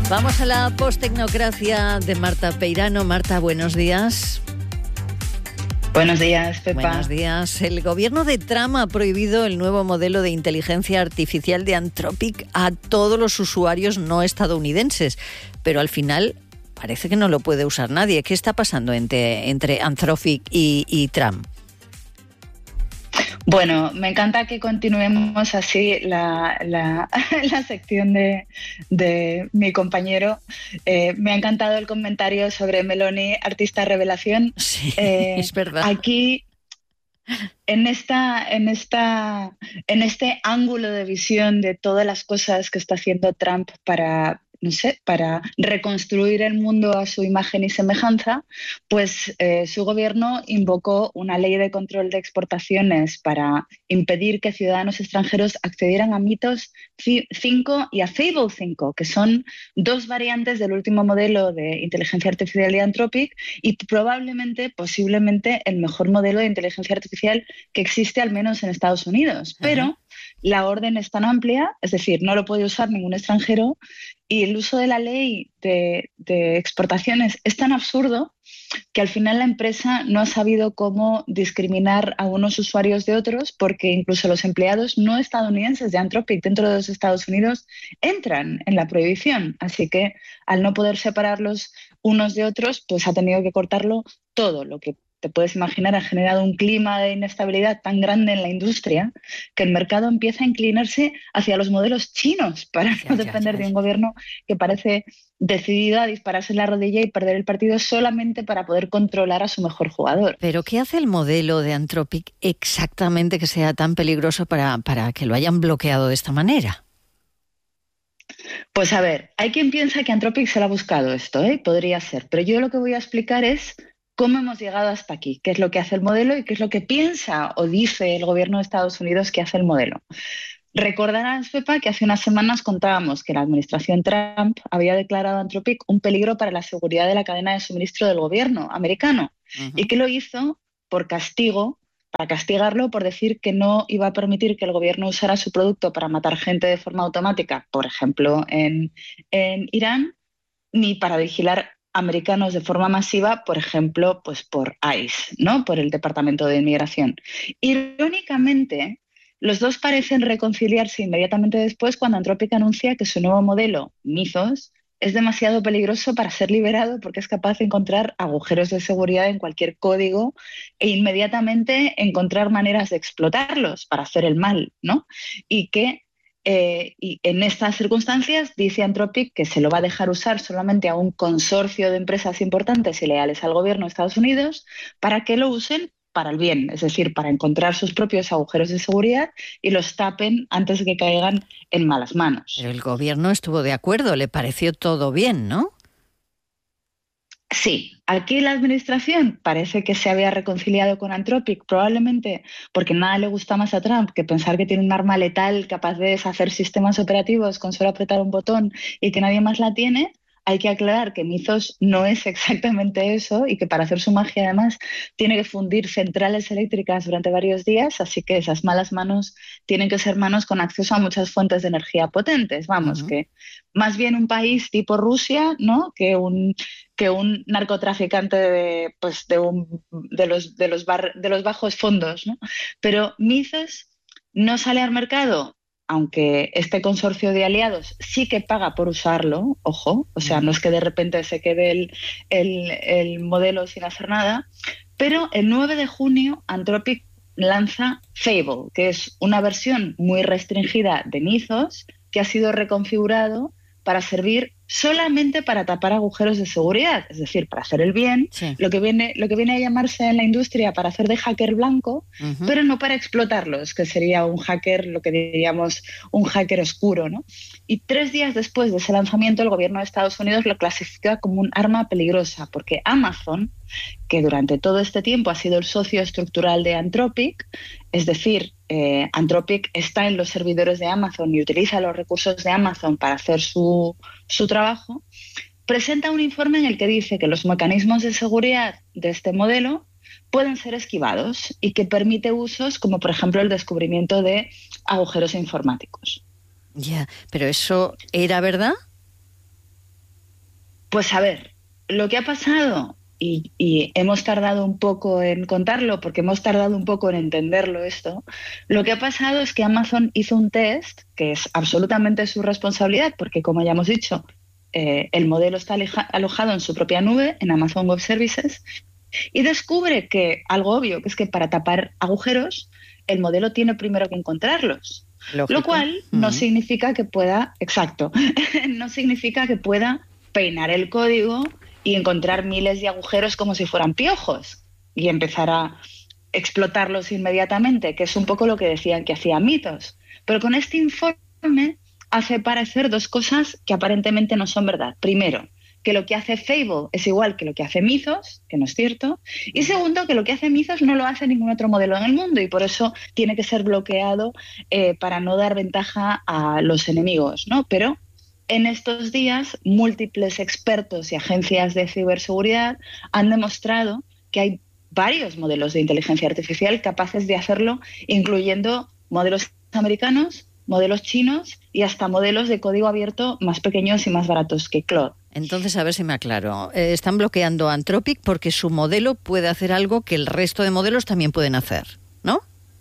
Vamos a la posttecnocracia de Marta Peirano. Marta, buenos días. Buenos días, Pepa. Buenos días. El gobierno de Trump ha prohibido el nuevo modelo de inteligencia artificial de Anthropic a todos los usuarios no estadounidenses, pero al final parece que no lo puede usar nadie. ¿Qué está pasando entre Anthropic y Trump? Bueno, me encanta que continuemos así la sección de mi compañero. Me ha encantado el comentario sobre Meloni, artista revelación. Sí, es verdad. Aquí, en este ángulo de visión de todas las cosas que está haciendo Trump para reconstruir el mundo a su imagen y semejanza, pues su gobierno invocó una ley de control de exportaciones para impedir que ciudadanos extranjeros accedieran a Mythos 5 y a Fable 5, que son dos variantes del último modelo de inteligencia artificial de Anthropic y posiblemente, el mejor modelo de inteligencia artificial que existe, al menos en Estados Unidos. Pero la orden es tan amplia, es decir, no lo puede usar ningún extranjero, y el uso de la ley de exportaciones es tan absurdo que al final la empresa no ha sabido cómo discriminar a unos usuarios de otros, porque incluso los empleados no estadounidenses de Anthropic dentro de los Estados Unidos entran en la prohibición. Así que al no poder separarlos unos de otros, pues ha tenido que cortarlo todo. Lo que te puedes imaginar ha generado un clima de inestabilidad tan grande en la industria que el mercado empieza a inclinarse hacia los modelos chinos para no depender de un gobierno que parece decidido a dispararse en la rodilla y perder el partido solamente para poder controlar a su mejor jugador. ¿Pero qué hace el modelo de Anthropic exactamente que sea tan peligroso para que lo hayan bloqueado de esta manera? Pues a ver, hay quien piensa que Anthropic se lo ha buscado esto, podría ser, pero yo lo que voy a explicar es cómo hemos llegado hasta aquí, qué es lo que hace el modelo y qué es lo que piensa o dice el gobierno de Estados Unidos que hace el modelo. Recordarás, Pepa, que hace unas semanas contábamos que la administración Trump había declarado a Anthropic un peligro para la seguridad de la cadena de suministro del gobierno americano y que lo hizo por castigo, para castigarlo por decir que no iba a permitir que el gobierno usara su producto para matar gente de forma automática, por ejemplo, en Irán, ni para vigilar americanos de forma masiva, por ejemplo, pues por ICE, ¿no? Por el Departamento de Inmigración. Irónicamente, los dos parecen reconciliarse inmediatamente después cuando Anthropic anuncia que su nuevo modelo, Mythos, es demasiado peligroso para ser liberado porque es capaz de encontrar agujeros de seguridad en cualquier código e inmediatamente encontrar maneras de explotarlos para hacer el mal, ¿no? Y en estas circunstancias dice Anthropic que se lo va a dejar usar solamente a un consorcio de empresas importantes y leales al gobierno de Estados Unidos para que lo usen para el bien, es decir, para encontrar sus propios agujeros de seguridad y los tapen antes de que caigan en malas manos. Pero el gobierno estuvo de acuerdo, le pareció todo bien, ¿no? Sí, aquí la administración parece que se había reconciliado con Anthropic, probablemente porque nada le gusta más a Trump que pensar que tiene un arma letal capaz de deshacer sistemas operativos con solo apretar un botón y que nadie más la tiene. Hay que aclarar que Mythos no es exactamente eso y que para hacer su magia además tiene que fundir centrales eléctricas durante varios días, así que esas malas manos tienen que ser manos con acceso a muchas fuentes de energía potentes. Vamos, que más bien un país tipo Rusia, ¿no? que un narcotraficante de los bajos fondos, ¿no? Pero Mythos no sale al mercado, aunque este consorcio de aliados sí que paga por usarlo, ojo, o sea, no es que de repente se quede el modelo sin hacer nada, pero el 9 de junio Anthropic lanza Fable, que es una versión muy restringida de Mythos que ha sido reconfigurado para servir solamente para tapar agujeros de seguridad, es decir, para hacer el bien, sí. lo que viene a llamarse en la industria para hacer de hacker blanco, pero no para explotarlos, que sería un hacker, lo que diríamos un hacker oscuro, ¿no? Y 3 días después de ese lanzamiento, el gobierno de Estados Unidos lo clasifica como un arma peligrosa, porque Amazon, que durante todo este tiempo ha sido el socio estructural de Anthropic, es decir, Anthropic está en los servidores de Amazon y utiliza los recursos de Amazon para hacer su trabajo, presenta un informe en el que dice que los mecanismos de seguridad de este modelo pueden ser esquivados y que permite usos como, por ejemplo, el descubrimiento de agujeros informáticos. Ya, pero ¿eso era verdad? Pues a ver, lo que ha pasado, y hemos tardado un poco en contarlo, porque hemos tardado un poco en entenderlo esto, lo que ha pasado es que Amazon hizo un test, que es absolutamente su responsabilidad, porque como ya hemos dicho, el modelo está alojado en su propia nube, en Amazon Web Services, y descubre que algo obvio, que es que para tapar agujeros, el modelo tiene primero que encontrarlos. Lógico. Lo cual no significa que pueda, exacto, no significa que pueda peinar el código y encontrar miles de agujeros como si fueran piojos y empezar a explotarlos inmediatamente, que es un poco lo que decían que hacía Mythos. Pero con este informe hace parecer dos cosas que aparentemente no son verdad. Primero, que lo que hace Fable es igual que lo que hace Mythos, que no es cierto. Y segundo, que lo que hace Mythos no lo hace ningún otro modelo en el mundo y por eso tiene que ser bloqueado para no dar ventaja a los enemigos, ¿no? Pero en estos días, múltiples expertos y agencias de ciberseguridad han demostrado que hay varios modelos de inteligencia artificial capaces de hacerlo, incluyendo modelos americanos, modelos chinos y hasta modelos de código abierto más pequeños y más baratos que Claude. Entonces, a ver si me aclaro. Están bloqueando a Anthropic porque su modelo puede hacer algo que el resto de modelos también pueden hacer, ¿no?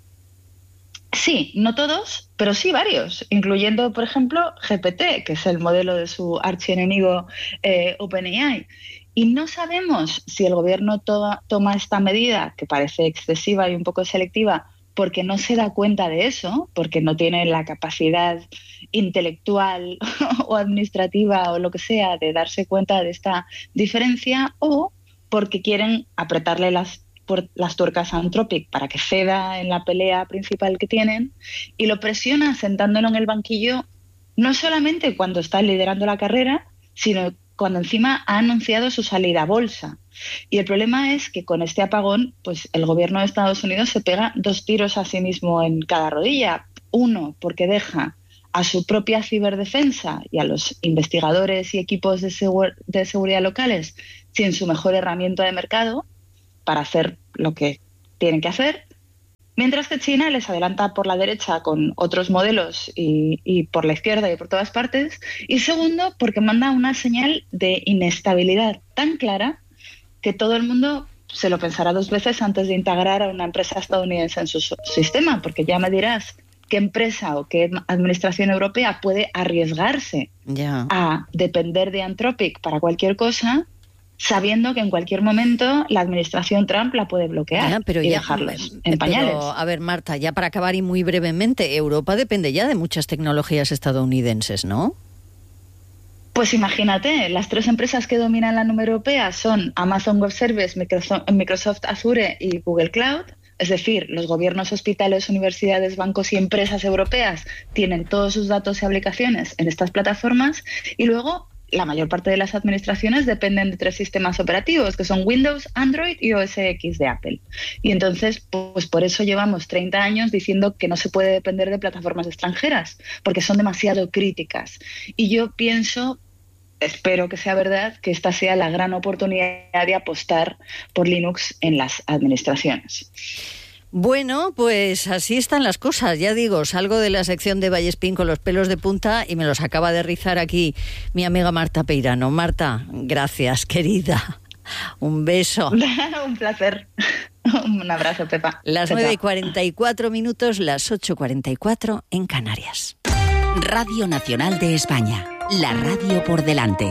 Sí, no todos, pero sí varios, incluyendo, por ejemplo, GPT, que es el modelo de su archienemigo OpenAI. Y no sabemos si el gobierno toma esta medida, que parece excesiva y un poco selectiva, porque no se da cuenta de eso, porque no tiene la capacidad intelectual o administrativa o lo que sea de darse cuenta de esta diferencia, o porque quieren apretarle las tuercas a Anthropic para que ceda en la pelea principal que tienen y lo presiona sentándolo en el banquillo no solamente cuando está liderando la carrera, sino cuando encima ha anunciado su salida a bolsa. Y el problema es que con este apagón, pues el gobierno de Estados Unidos se pega 2 tiros a sí mismo en cada rodilla. Uno, porque deja a su propia ciberdefensa y a los investigadores y equipos de seguridad locales sin su mejor herramienta de mercado para hacer lo que tienen que hacer, mientras que China les adelanta por la derecha con otros modelos y por la izquierda y por todas partes. Y segundo, porque manda una señal de inestabilidad tan clara que todo el mundo se lo pensará 2 veces antes de integrar a una empresa estadounidense en su sistema, porque ya me dirás qué empresa o qué administración europea puede arriesgarse a depender de Anthropic para cualquier cosa, sabiendo que en cualquier momento la administración Trump la puede bloquear y dejarlos en pañales. Pero, a ver, Marta, ya para acabar y muy brevemente, Europa depende ya de muchas tecnologías estadounidenses, ¿no? Pues imagínate, las 3 empresas que dominan la nube europea son Amazon Web Services, Microsoft Azure y Google Cloud. Es decir, los gobiernos, hospitales, universidades, bancos y empresas europeas tienen todos sus datos y aplicaciones en estas plataformas y luego la mayor parte de las administraciones dependen de 3 sistemas operativos, que son Windows, Android y OS X de Apple. Y entonces, pues por eso llevamos 30 años diciendo que no se puede depender de plataformas extranjeras, porque son demasiado críticas. Y yo pienso, espero que sea verdad, que esta sea la gran oportunidad de apostar por Linux en las administraciones. Bueno, pues así están las cosas. Ya digo, salgo de la sección de Vallespín con los pelos de punta y me los acaba de rizar aquí mi amiga Marta Peirano. Marta, gracias, querida. Un beso. Un placer. Un abrazo, Pepa. Las 9:44, las 8:44 en Canarias. Radio Nacional de España. La radio por delante.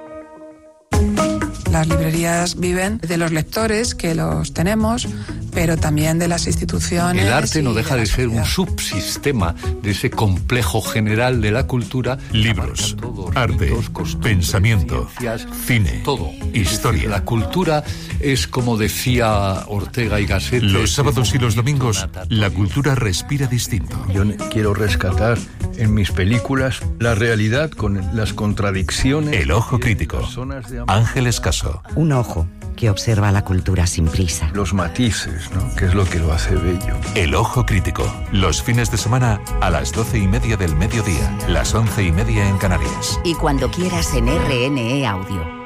Las librerías viven de los lectores, que los tenemos, pero también de las instituciones. El arte no deja de ser un subsistema de ese complejo general de la cultura. Libros, arte, pensamiento, cine, todo. Historia. La cultura es, como decía Ortega y Gasset, los sábados y los domingos, la cultura respira distinto. Yo quiero rescatar en mis películas la realidad con las contradicciones. El ojo crítico. Ángel Escaso. Un ojo que observa la cultura sin prisa. Los matices, ¿no? Que es lo que lo hace bello. El ojo crítico. Los fines de semana a las 12:30 del mediodía, las 11:30 en Canarias. Y cuando quieras en RNE Audio.